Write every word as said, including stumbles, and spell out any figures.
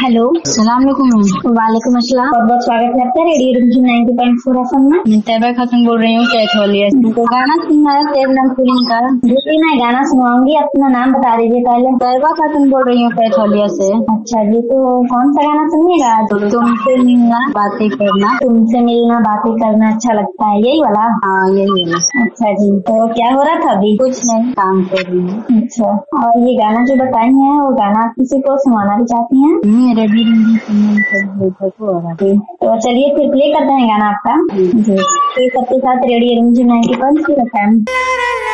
Hello, सलाम वालेकुम। वालेकुम अस्सलाम। बहुत बहुत स्वागत है आपका रेडियो रिमझिम ninety point four F M में। मैं तैयबा खातून बोल रही हूँ कैथोलिया से। तो गाना सुनना है तेरे नाम फूलिंग का। जी मैं गाना सुनाऊंगी, अपना नाम बता दीजिए पहले। तैयबा खातून बोल रही हूँ कैथोलिया से। अच्छा जी, तो कौन सा गाना सुनिएगा? तो तुमसे मिलना बातें करना। तुमसे मिलना बातें करना अच्छा लगता है, यही वाला? हाँ यही है। अच्छा जी, तो क्या हो रहा था अभी? कुछ नहीं, काम कर रही हूँ। अच्छा, और ये गाना जो बताई हैं वो गाना आप किसी को सुनाना भी चाहती हैं? मेरे भी तो चलिए फिर प्ले करते हैं गाना आपका। जी, तो सबके साथ रेडियो रिमझिम ninety point four F M.